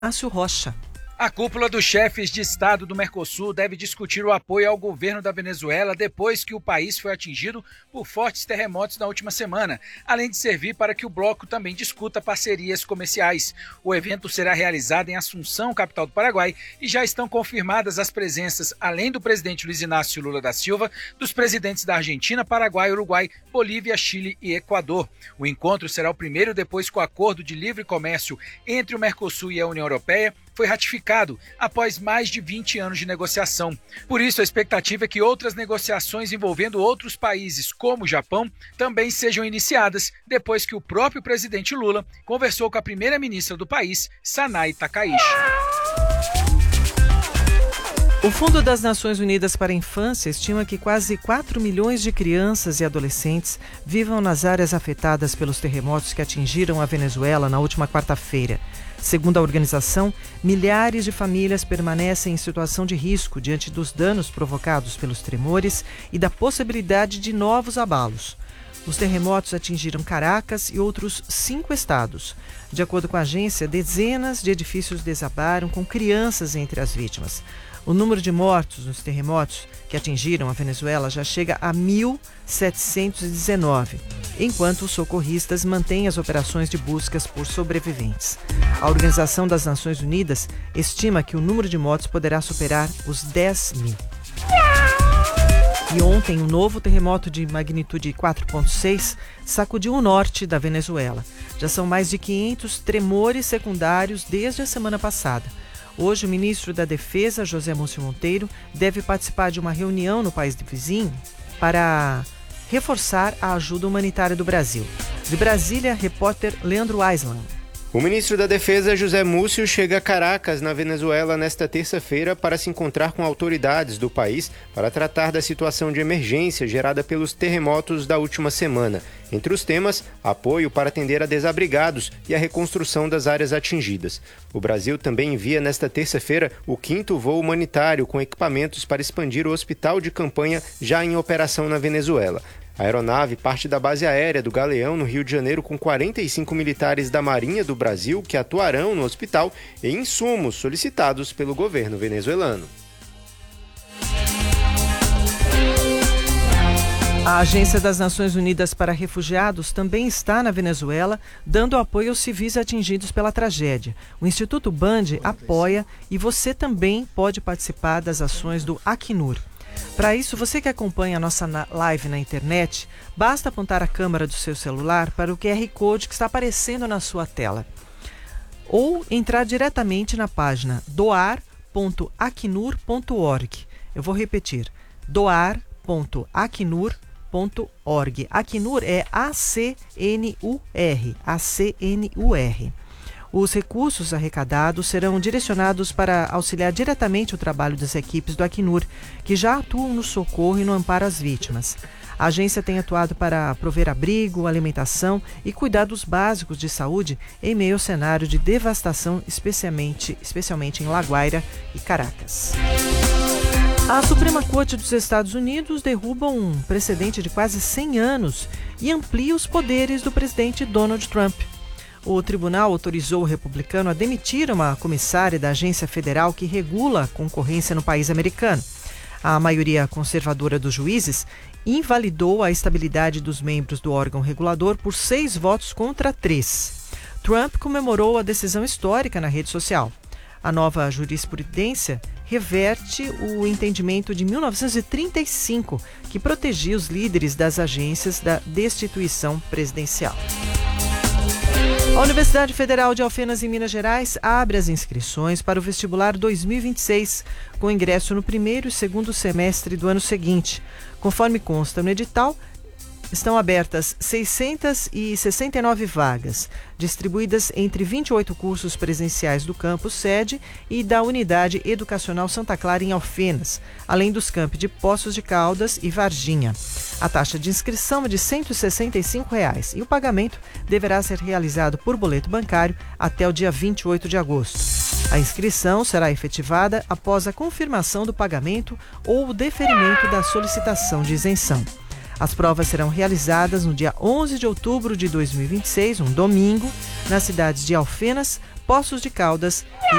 Márcio Rocha. A cúpula dos chefes de Estado do Mercosul deve discutir o apoio ao governo da Venezuela depois que o país foi atingido por fortes terremotos na última semana, além de servir para que o bloco também discuta parcerias comerciais. O evento será realizado em Assunção, capital do Paraguai, e já estão confirmadas as presenças, além do presidente Luiz Inácio Lula da Silva, dos presidentes da Argentina, Paraguai, Uruguai, Bolívia, Chile e Equador. O encontro será o primeiro depois que o acordo de livre comércio entre o Mercosul e a União Europeia foi ratificado após mais de 20 anos de negociação. Por isso, a expectativa é que outras negociações envolvendo outros países, como o Japão, também sejam iniciadas depois que o próprio presidente Lula conversou com a primeira-ministra do país, Sanay Takaichi. O Fundo das Nações Unidas para a Infância estima que quase 4 milhões de crianças e adolescentes vivam nas áreas afetadas pelos terremotos que atingiram a Venezuela na última quarta-feira. Segundo a organização, milhares de famílias permanecem em situação de risco diante dos danos provocados pelos tremores e da possibilidade de novos abalos. Os terremotos atingiram Caracas e outros 5 estados. De acordo com a agência, dezenas de edifícios desabaram com crianças entre as vítimas. O número de mortos nos terremotos que atingiram a Venezuela já chega a 1.719, enquanto os socorristas mantêm as operações de buscas por sobreviventes. A Organização das Nações Unidas estima que o número de mortos poderá superar os 10 mil. E ontem, um novo terremoto de magnitude 4,6 sacudiu o norte da Venezuela. Já são mais de 500 tremores secundários desde a semana passada. Hoje, o ministro da Defesa, José Múcio Monteiro, deve participar de uma reunião no país vizinho para reforçar a ajuda humanitária do Brasil. De Brasília, repórter Leandro Aislan. O ministro da Defesa, José Múcio, chega a Caracas, na Venezuela, nesta terça-feira para se encontrar com autoridades do país para tratar da situação de emergência gerada pelos terremotos da última semana. Entre os temas, apoio para atender a desabrigados e a reconstrução das áreas atingidas. O Brasil também envia nesta terça-feira o 5º voo humanitário com equipamentos para expandir o hospital de campanha já em operação na Venezuela. A aeronave parte da base aérea do Galeão, no Rio de Janeiro, com 45 militares da Marinha do Brasil que atuarão no hospital e insumos solicitados pelo governo venezuelano. A Agência das Nações Unidas para Refugiados também está na Venezuela, dando apoio aos civis atingidos pela tragédia. O Instituto Band apoia e você também pode participar das ações do Acnur. Para isso, você que acompanha a nossa live na internet, basta apontar a câmera do seu celular para o QR Code que está aparecendo na sua tela. Ou entrar diretamente na página doar.acnur.org. Eu vou repetir, doar.acnur.org. Acnur é A-C-N-U-R. A-C-N-U-R. Os recursos arrecadados serão direcionados para auxiliar diretamente o trabalho das equipes do Acnur, que já atuam no socorro e no amparo às vítimas. A agência tem atuado para prover abrigo, alimentação e cuidados básicos de saúde em meio ao cenário de devastação, especialmente em La Guaira e Caracas. A Suprema Corte dos Estados Unidos derruba um precedente de quase 100 anos e amplia os poderes do presidente Donald Trump. O tribunal autorizou o republicano a demitir uma comissária da agência federal que regula a concorrência no país americano. A maioria conservadora dos juízes invalidou a estabilidade dos membros do órgão regulador por 6 votos contra 3. Trump comemorou a decisão histórica na rede social. A nova jurisprudência reverte o entendimento de 1935, que protegia os líderes das agências da destituição presidencial. A Universidade Federal de Alfenas, em Minas Gerais, abre as inscrições para o vestibular 2026, com ingresso no primeiro e segundo semestre do ano seguinte. Conforme consta no edital, estão abertas 669 vagas, distribuídas entre 28 cursos presenciais do campus sede e da Unidade Educacional Santa Clara em Alfenas, além dos campi de Poços de Caldas e Varginha. A taxa de inscrição é de R$ 165 e o pagamento deverá ser realizado por boleto bancário até o dia 28 de agosto. A inscrição será efetivada após a confirmação do pagamento ou o deferimento da solicitação de isenção. As provas serão realizadas no dia 11 de outubro de 2026, um domingo, nas cidades de Alfenas, Poços de Caldas